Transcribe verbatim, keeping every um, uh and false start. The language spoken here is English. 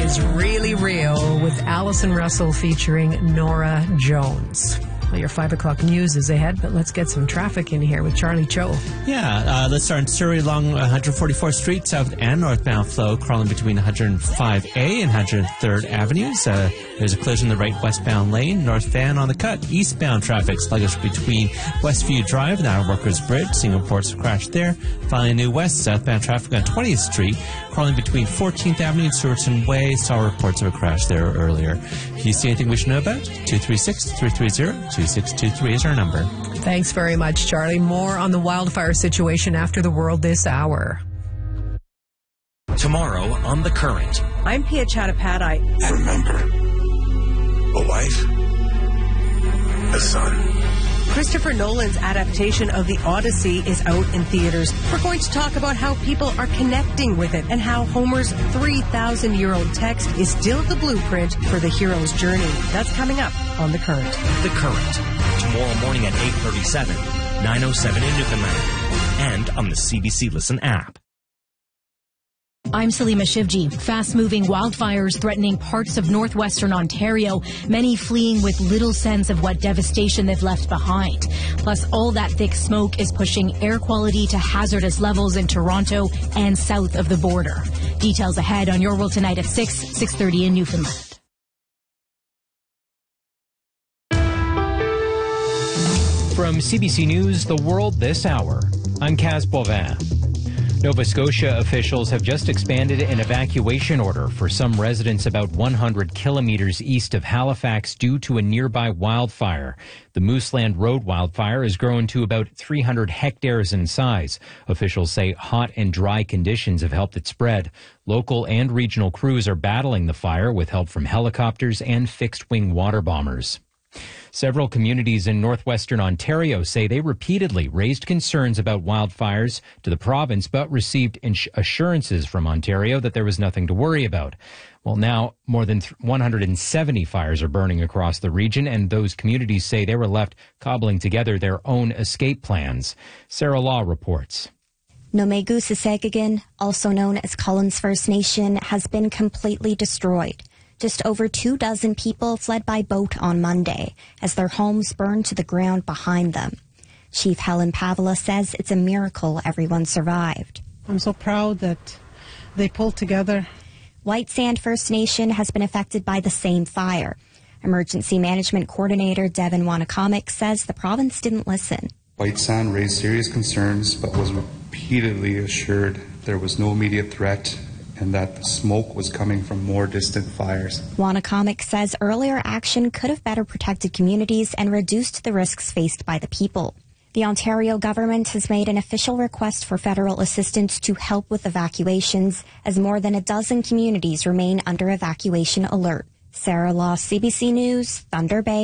is really real with Allison Russell featuring Nora Jones. Well, your five o'clock news is ahead, but let's get some traffic in here with Charlie Cho. Yeah, uh, let's start in Surrey along one forty-fourth Street, south and northbound flow, crawling between one oh five A and one hundred third Avenues. Uh, there's a collision in the right westbound lane. North Van on the cut. Eastbound traffic sluggish between Westview Drive and Iron Workers Bridge. Seeing reports of crash there. Finally, New West, southbound traffic on twentieth Street, crawling between fourteenth Avenue and Stewartson Way. Saw reports of a crash there earlier. If you see anything we should know about, two three six, three three zero, two six two three is our number. Thanks very much, Charlie. More on the wildfire situation after the world this hour. Tomorrow on The Current. I'm Pia Chattopadhyay. And remember, a wife, a son. Christopher Nolan's adaptation of The Odyssey is out in theaters. We're going to talk about how people are connecting with it and how Homer's three thousand year old text is still the blueprint for the hero's journey. That's coming up on The Current. The Current. Tomorrow morning at eight thirty-seven, nine oh seven in Newfoundland, and on the C B C Listen app. I'm Salima Shivji. Fast-moving wildfires threatening parts of northwestern Ontario, many fleeing with little sense of what devastation they've left behind. Plus, all that thick smoke is pushing air quality to hazardous levels in Toronto and south of the border. Details ahead on Your World Tonight at six, six thirty in Newfoundland. From C B C News, The World This Hour, I'm Kaz Boivin. Nova Scotia officials have just expanded an evacuation order for some residents about one hundred kilometers east of Halifax due to a nearby wildfire. The Mooseland Road wildfire has grown to about three hundred hectares in size. Officials say hot and dry conditions have helped it spread. Local and regional crews are battling the fire with help from helicopters and fixed-wing water bombers. Several communities in northwestern Ontario say they repeatedly raised concerns about wildfires to the province, but received ins- assurances from Ontario that there was nothing to worry about. Well, now more than one hundred seventy fires are burning across the region, and those communities say they were left cobbling together their own escape plans. Sarah Law reports. Nomegu-Sissegagan, also known as Collins First Nation, has been completely destroyed. Just over two dozen people fled by boat on Monday as their homes burned to the ground behind them. Chief Helen Pavla says it's a miracle everyone survived. I'm so proud that they pulled together. White Sand First Nation has been affected by the same fire. Emergency Management Coordinator Devin Wanacomic says the province didn't listen. White Sand raised serious concerns but was repeatedly assured there was no immediate threat and that the smoke was coming from more distant fires. Wanacomic says earlier action could have better protected communities and reduced the risks faced by the people. The Ontario government has made an official request for federal assistance to help with evacuations as more than a dozen communities remain under evacuation alert. Sarah Law, C B C News, Thunder Bay.